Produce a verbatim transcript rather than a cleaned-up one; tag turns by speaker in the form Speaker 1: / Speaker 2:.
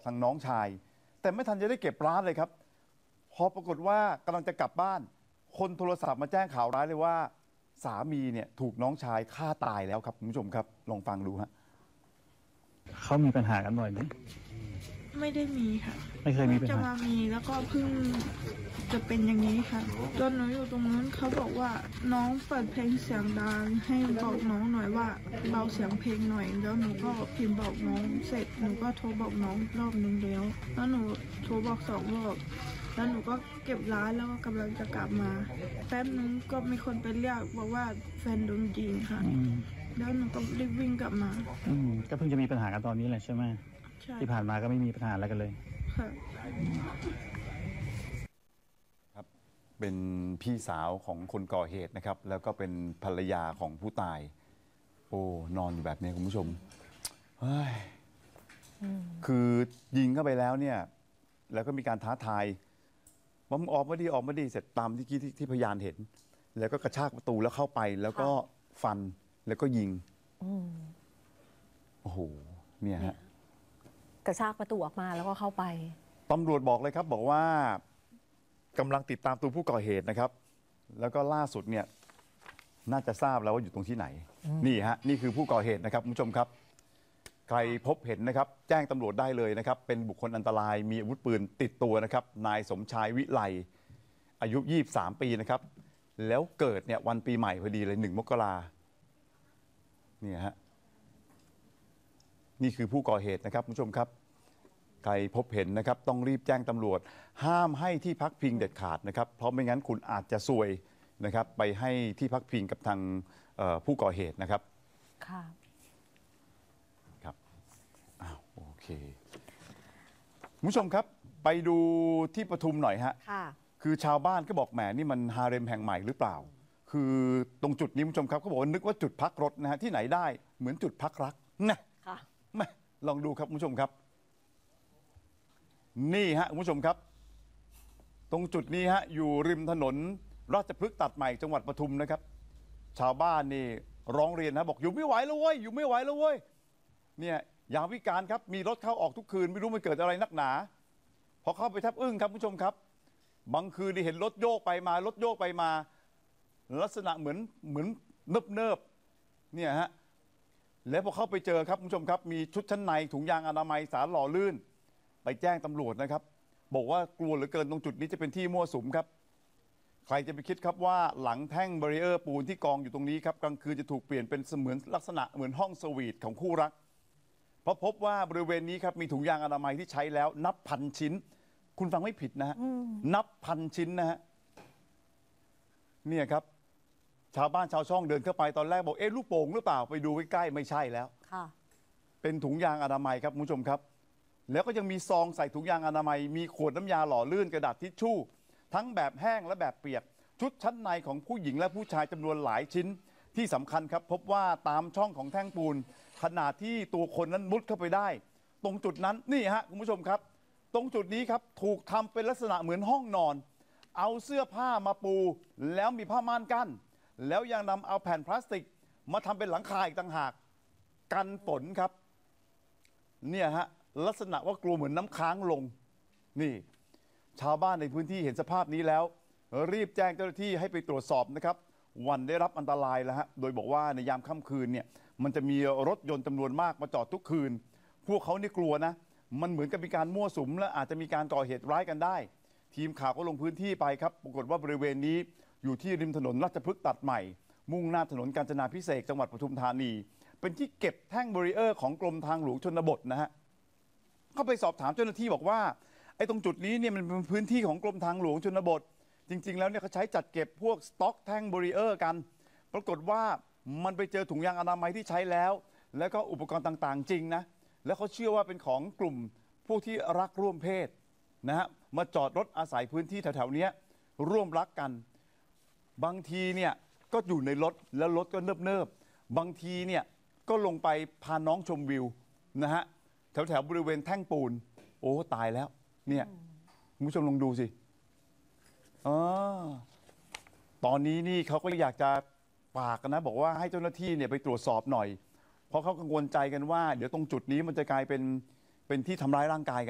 Speaker 1: ทางน้องชายแต่ไม่ทันจะได้เก็บร้านเลยครับพอปรากฏว่ากำลังจะกลับบ้านคนโทรศัพท์มาแจ้งข่าวร้ายเลยว่าสามีเนี่ยถูกน้องชายฆ่าตายแล้วครับคุณผู้ชมครับลองฟังดูฮะ
Speaker 2: เขามีปัญหากันบ่อยไหม
Speaker 3: ไม่ได้มีค่ะ
Speaker 2: ไม่เคยมีปัญหา
Speaker 3: จะมามีแล้วก็เพิ่งจะเป็นอย่างนี้ค่ะตอนหนูอยู่ตรงนั้นเขาบอกว่าน้องเปิดเพลงเสียงดังให้บอกน้องหน่อยว่าเบาเสียงเพลงหน่อยแล้วหนูก็พิมพ์บอกน้องเสร็จหนูก็โทรบอกน้องรอบนึงแล้วแล้วหนูโทรบอกสองรอบแล้วหนูก็เก็บร้านแล้วก็กำลังจะกลับมาแป๊บนึงก็มีคนไปเรียกบอกว่าแฟนโดนยิงค่ะแล้วหนูต้องรีบวิ่งกลับมา
Speaker 2: อืมก็เพิ่งจะมีปัญหากันตอนนี้แหละใช่ไหมที่ผ่านมาก็ไม่มีปัญหาอะไรกันเลย
Speaker 3: ค่ะ
Speaker 1: ครับเป็นพี่สาวของคนก่อเหตุนะครับแล้วก็เป็นภรรยาของผู้ตายโอ้นอนอยู่แบบนี้คุณผู้ชมเฮ้ยคือยิงเข้าไปแล้วเนี่ยแล้วก็มีการท้าทายว่ามึงออกมาดีออกมาดีเสร็จตามที่ที่ที่พยานเห็นแล้วก็กระชากประตูแล้วเข้าไปแล้วก็ฟันแล้วก็ยิงโอ้โหเนี่ยฮะ
Speaker 4: กระชากประตูออกมาแล้วก็เข้าไป
Speaker 1: ตำรวจบอกเลยครับบอกว่ากำลังติดตามตัวผู้ก่อเหตุนะครับแล้วก็ล่าสุดเนี่ยน่าจะทราบแล้วว่าอยู่ตรงที่ไหนนี่ฮะนี่คือผู้ก่อเหตุนะครับคุณผู้ชมครับใครพบเห็นนะครับแจ้งตำรวจได้เลยนะครับเป็นบุคคลอันตรายมีอาวุธปืนติดตัวนะครับนายสมชายวิไลอายุยี่สิบสามปีนะครับแล้วเกิดเนี่ยวันปีใหม่พอดีเลยหนึ่งมกราเนี่ยฮะนี่คือผู้ก่อเหตุนะครับคุณผู้ชมครับใครพบเห็นนะครับต้องรีบแจ้งตำรวจห้ามให้ที่พักพิงเด็ดขาดนะครับเพราะไม่งั้นคุณอาจจะซวยนะครับไปให้ที่พักพิงกับทางผู้ก่อเหตุนะครับ
Speaker 4: ค่ะ
Speaker 1: ครับอ้าวโอเคคุณผู้ชมครับไปดูที่ปทุมหน่อยฮะ
Speaker 4: ค่ะ
Speaker 1: คือชาวบ้านก็บอกแหมนี่มันฮาเร็มแห่งใหม่หรือเปล่าคือตรงจุดนี้คุณผู้ชมครับเขาบอกว่านึกว่าจุดพักรถนะฮะที่ไหนได้เหมือนจุดพักรักนะ
Speaker 4: ค่ะ
Speaker 1: มาลองดูครับคุณผู้ชมครับนี่ฮะคุณผู้ชมครับตรงจุดนี้ฮะอยู่ริมถนนราชพฤกษ์ตัดใหม่จังหวัดปทุมนะครับชาวบ้านนี่ร้องเรียนนะบอกอยู่ไม่ไหวแล้วเว้ยอยู่ไม่ไหวแล้วเว้ยเนี่ยยามวิกาลครับมีรถเข้าออกทุกคืนไม่รู้มันเกิดอะไรนักหนาพอเข้าไปแทบอึ้งครับคุณผู้ชมครับบางคืนที่เห็นรถโยกไปมารถโยกไปมาลักษณะเหมือนเหมือนเนิบเนิบเนี่ยฮะแล้วพอเข้าไปเจอครับคุณผู้ชมครับมีชุดชั้นในถุงยางอนามัยสารหล่อลื่นไปแจ้งตำรวจนะครับบอกว่ากลัวเหลือเกินตรงจุดนี้จะเป็นที่มั่วสุมครับใครจะไปคิดครับว่าหลังแท่งบารีเออร์ปูนที่กองอยู่ตรงนี้ครับกลางคืนจะถูกเปลี่ยนเป็นเสมือนลักษณะเหมือนห้องสวีทของคู่รักเพราะพบว่าบริเวณนี้ครับมีถุงยางอนามัยที่ใช้แล้วนับพันชิ้นคุณฟังไม่ผิดนะฮะนับพันชิ้นนะฮะเนี่ยครับชาวบ้านชาวช่องเดินเข้าไปตอนแรกบอกเอ๊ะลูกโป่งหรือเปล่าไปดูใกล้ๆไม่ใช่แล้ว
Speaker 4: ค่ะ
Speaker 1: เป็นถุงยางอนามัยครับคุณผู้ชมครับแล้วก็ยังมีซองใส่ถุงยางอนามัยมีขวดน้ำยาหล่อลื่นกระดาษทิชชู่ทั้งแบบแห้งและแบบเปียกชุดชั้นในของผู้หญิงและผู้ชายจำนวนหลายชิ้นที่สำคัญครับพบว่าตามช่องของแท่งปูนขนาดที่ตัวคนนั้นมุดเข้าไปได้ตรงจุดนั้นนี่ฮะคุณผู้ชมครับตรงจุดนี้ครับถูกทำเป็นลักษณะเหมือนห้องนอนเอาเสื้อผ้ามาปูแล้วมีผ้าม่านกั้นแล้วยังนำเอาแผ่นพลาสติกมาทำเป็นหลังคาอีกต่างหากกันฝนครับเนี่ยฮะลักษณะว่ากลัวเหมือนน้ำค้างลงนี่ชาวบ้านในพื้นที่เห็นสภาพนี้แล้วรีบแจ้งเจ้าหน้าที่ให้ไปตรวจสอบนะครับวันได้รับอันตรายแล้วฮะโดยบอกว่าในยามค่ำคืนเนี่ยมันจะมีรถยนต์จำนวนมากมาจอดทุกคืนพวกเขานี่กลัวนะมันเหมือนกับมีการมั่วสุมและอาจจะมีการก่อเหตุร้ายกันได้ทีมข่าวก็ลงพื้นที่ไปครับปรากฏว่าบริเวณนี้อยู่ที่ริมถนนราชพฤกษ์ตัดใหม่มุ่งหน้าถนนกาญจนาภิเษกจังหวัดปทุมธานีเป็นที่เก็บแท่งบารีเออร์ของกรมทางหลวงชนบทนะฮะเข้าไปสอบถามเจ้าหน้าที่บอกว่าไอ้ตรงจุดนี้เนี่ยมันเป็นพื้นที่ของกรมทางหลวงชนบทจริงๆแล้วเนี่ยเขาใช้จัดเก็บพวกสต็อกแท่งบารีเออร์กันปรากฏว่ามันไปเจอถุงยางอนามัยที่ใช้แล้วแล้วก็อุปกรณ์ต่างๆจริงนะแล้วเขาเชื่อว่าเป็นของกลุ่มพวกที่รักร่วมเพศนะฮะมาจอดรถอาศัยพื้นที่แถวๆนี้ร่วมรักกันบางทีเนี่ยก็อยู่ในรถแล้วรถก็เนิบๆบางทีเนี่ยก็ลงไปพาน้องชมวิวนะฮะแถวๆบริเวณแท่งปูนโอ้ตายแล้วเนี่ยคุณผู้ชมลองดูสิอ๋อตอนนี้นี่เขาก็อยากจะฝากนะบอกว่าให้เจ้าหน้าที่เนี่ยไปตรวจสอบหน่อยเพราะเขากังวลใจกันว่าเดี๋ยวตรงจุดนี้มันจะกลายเป็นเป็นที่ทำร้ายร่างกายกัน